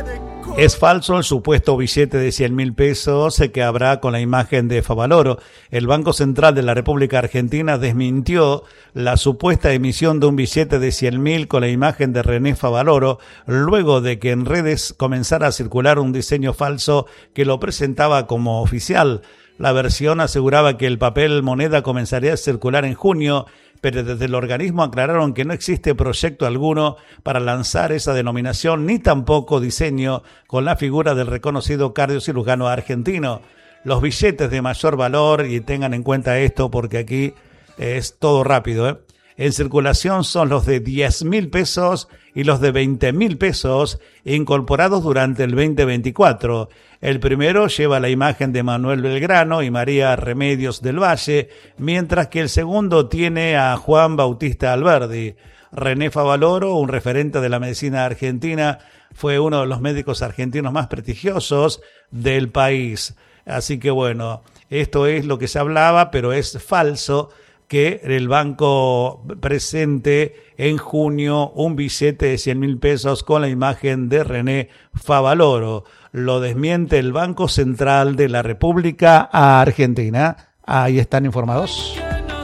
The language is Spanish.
Es falso el supuesto billete de 100.000 pesos que habrá con la imagen de Favaloro. El Banco Central de la República Argentina desmintió la supuesta emisión de un billete de 100.000 con la imagen de René Favaloro, luego de que en redes comenzara a circular un diseño falso que lo presentaba como oficial. La versión aseguraba que el papel moneda comenzaría a circular en junio, pero desde el organismo aclararon que no existe proyecto alguno para lanzar esa denominación, ni tampoco diseño con la figura del reconocido cardiocirujano argentino. Los billetes de mayor valor, y tengan en cuenta esto porque aquí es todo rápido, en circulación son los de 10.000 pesos y los de 20.000 pesos incorporados durante el 2024. El primero lleva la imagen de Manuel Belgrano y María Remedios del Valle, mientras que el segundo tiene a Juan Bautista Alberdi. René Favaloro, un referente de la medicina argentina, fue uno de los médicos argentinos más prestigiosos del país. Así que bueno, esto es lo que se hablaba, pero es falso que el banco presente en junio un billete de 100.000 pesos con la imagen de René Favaloro. Lo desmiente el Banco Central de la República Argentina. Ahí están informados.